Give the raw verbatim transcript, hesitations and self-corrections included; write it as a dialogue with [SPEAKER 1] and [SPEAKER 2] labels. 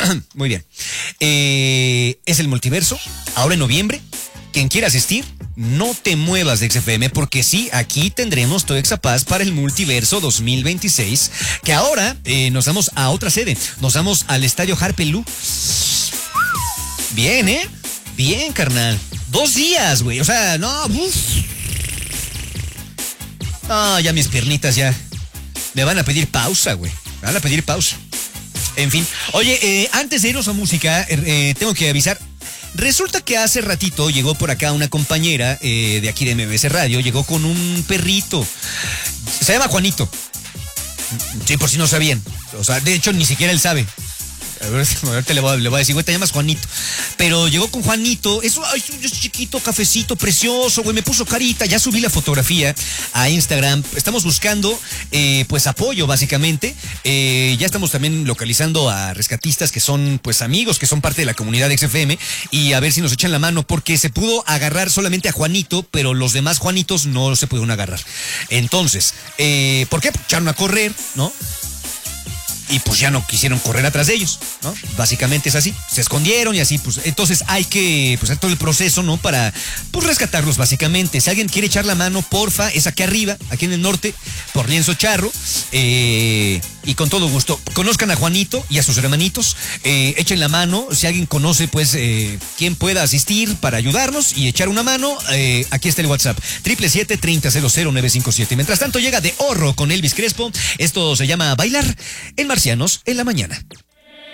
[SPEAKER 1] Muy bien. Eh, es el multiverso, ahora en noviembre. Quien quiera asistir, no te muevas de X F M, porque sí, aquí tendremos todo Exapaz para el multiverso dos mil veintiséis, que ahora eh, nos vamos a otra sede, nos vamos al estadio Harpelú. Bien, ¿eh? Bien, carnal. Dos días, güey, o sea, no, uf. Ah, ya mis piernitas ya me van a pedir pausa, güey, me van a pedir pausa. En fin, oye, eh, antes de irnos a música, eh, tengo que avisar. Resulta que hace ratito llegó por acá una compañera eh, de aquí de M B S Radio, llegó con un perrito. Se llama Juanito. Sí, por si no sabían. O sea, de hecho, ni siquiera él sabe. A ver, ahorita le voy, a, le voy a decir, güey, te llamas Juanito. Pero llegó con Juanito, eso, ay, es chiquito, cafecito, precioso, güey, me puso carita. Ya subí la fotografía a Instagram. Estamos buscando, eh, pues, apoyo, básicamente. Eh, ya estamos también localizando a rescatistas que son, pues, amigos, que son parte de la comunidad de X F M. Y a ver si nos echan la mano, porque se pudo agarrar solamente a Juanito, pero los demás Juanitos no se pudieron agarrar. Entonces, eh, ¿por qué? Echaron a correr, ¿no? Y pues ya no quisieron correr atrás de ellos, ¿no? Básicamente es así, se escondieron y así, pues entonces hay que, pues hacer todo el proceso, ¿no? Para, pues rescatarlos básicamente. Si alguien quiere echar la mano, porfa, es aquí arriba, aquí en el norte, por Lienzo Charro, eh, y con todo gusto. Conozcan a Juanito y a sus hermanitos, eh, echen la mano, si alguien conoce, pues, eh, quien pueda asistir para ayudarnos y echar una mano, eh, aquí está el WhatsApp, siete siete siete, treinta cero cero nueve cinco siete. Mientras tanto llega De Horro con Elvis Crespo, esto se llama Bailar en Marcianos en la Mañana.